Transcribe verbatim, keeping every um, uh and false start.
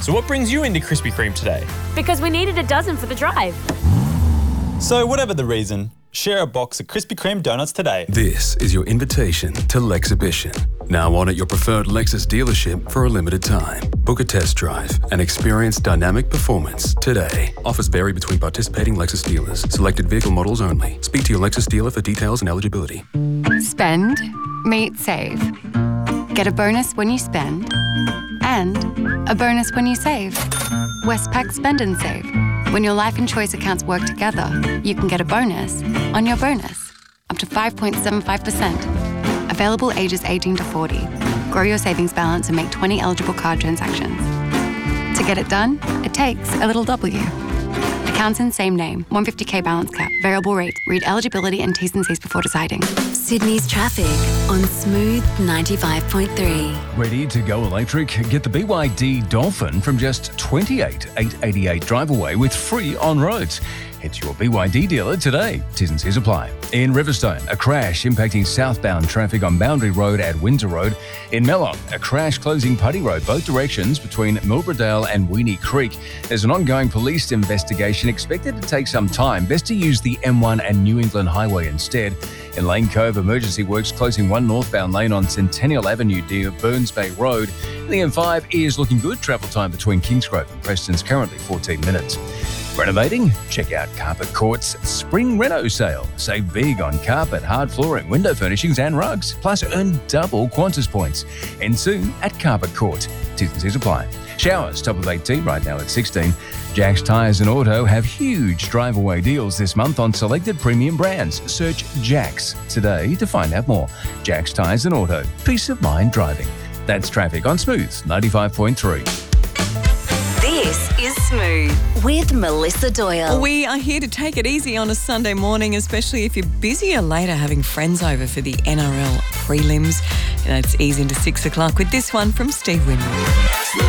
So what brings you into Krispy Kreme today? Because we needed a dozen for the drive. So whatever the reason, share a box of Krispy Kreme donuts today. This is your invitation to Lexhibition. Now on at your preferred Lexus dealership for a limited time. Book a test drive and experience dynamic performance today. Offers vary between participating Lexus dealers. Selected vehicle models only. Speak to your Lexus dealer for details and eligibility. Spend, meet, save. Get a bonus when you spend, and a bonus when you save. Westpac Spend and Save. When your life and choice accounts work together, you can get a bonus on your bonus, up to five point seven five percent. Available ages eighteen to forty. Grow your savings balance and make twenty eligible card transactions. To get it done, it takes a little W. Accounts in same name, one hundred fifty k balance cap, variable rate. Read eligibility and T's and C's before deciding. Sydney's traffic on Smooth ninety-five point three. Ready to go electric? Get the B Y D Dolphin from just twenty-eight thousand eight hundred eighty-eight drive away with free on-roads. Head to your B Y D dealer today. T's and C's apply. In Riverstone, a crash impacting southbound traffic on Boundary Road at Windsor Road. In Mellon, a crash closing Putty Road both directions between Milbrodale and Weenie Creek. There's an ongoing police investigation expected to take some time. Best to use the M one and New England Highway instead. In Lane Cove, emergency works closing one northbound lane on Centennial Avenue near Burns Bay Road. The M five is looking good. Travel time between Kingsgrove and Preston's currently fourteen minutes. Renovating? Check out Carpet Court's Spring Reno sale. Save big on carpet, hard flooring, window furnishings and rugs. Plus earn double Qantas points. And soon at Carpet Court. T's and C's apply. Showers, top of eighteen right now at sixteen. Jack's Tyres and Auto have huge drive-away deals this month on selected premium brands. Search Jack's today to find out more. Jack's Tyres and Auto. Peace of mind driving. That's traffic on Smooth ninety-five point three. This is Smooth with Melissa Doyle. We are here to take it easy on a Sunday morning, especially if you're busy or later having friends over for the N R L prelims. And it's easy into six o'clock with this one from Steve Winwood.